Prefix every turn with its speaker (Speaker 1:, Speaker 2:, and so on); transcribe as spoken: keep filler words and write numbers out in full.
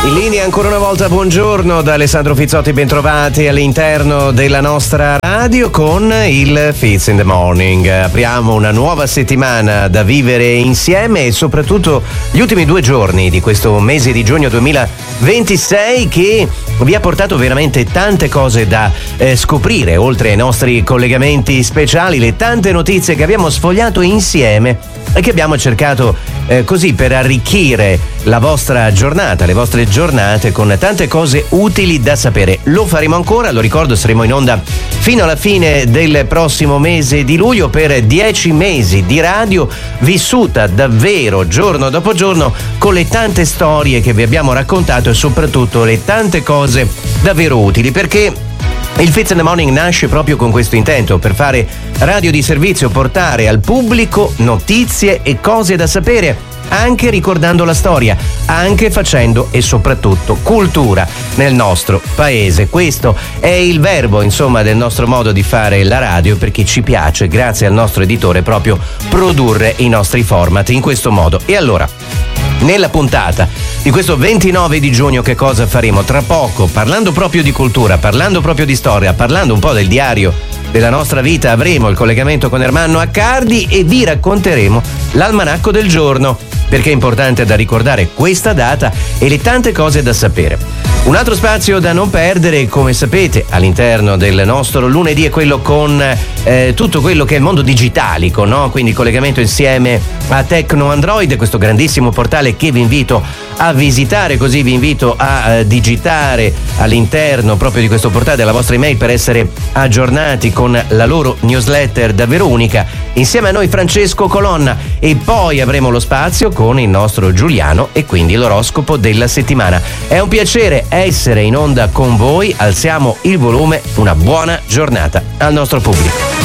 Speaker 1: In linea ancora una volta, buongiorno da Alessandro Fizzotti, bentrovati all'interno della nostra radio con il Fizz in the Morning. Apriamo una nuova settimana da vivere insieme e soprattutto gli ultimi due giorni di questo mese di giugno duemilaventisei che vi ha portato veramente tante cose da eh, scoprire, oltre ai nostri collegamenti speciali, le tante notizie che abbiamo sfogliato insieme e che abbiamo cercato eh, così per arricchire la vostra giornata, le vostre giornate con tante cose utili da sapere. Lo faremo ancora, lo ricordo, saremo in onda fino alla fine del prossimo mese di luglio per dieci mesi di radio vissuta davvero giorno dopo giorno con le tante storie che vi abbiamo raccontato e soprattutto le tante cose davvero utili, perché il Fizz in the Morning nasce proprio con questo intento, per fare radio di servizio, portare al pubblico notizie e cose da sapere, anche ricordando la storia, anche facendo e soprattutto cultura nel nostro paese. Questo è il verbo, insomma, del nostro modo di fare la radio, perché ci piace, grazie al nostro editore, proprio produrre i nostri format in questo modo. E allora, nella puntata di questo ventinove di giugno che cosa faremo? Tra poco, parlando proprio di cultura, parlando proprio di storia, parlando un po' del diario della nostra vita, avremo il collegamento con Ermanno Accardi e vi racconteremo l'almanacco del giorno, perché è importante da ricordare questa data e le tante cose da sapere. Un altro spazio da non perdere, come sapete, all'interno del nostro lunedì è quello con eh, tutto quello che è il mondo digitalico, no? Quindi collegamento insieme a Tecno Android, questo grandissimo portale che vi invito a visitare, così vi invito a eh, digitare all'interno proprio di questo portale la vostra email per essere aggiornati con la loro newsletter davvero unica. Insieme a noi Francesco Colonna e poi avremo lo spazio con il nostro Giuliano e quindi l'oroscopo della settimana. È un piacere essere in onda con voi, alziamo il volume, una buona giornata al nostro pubblico.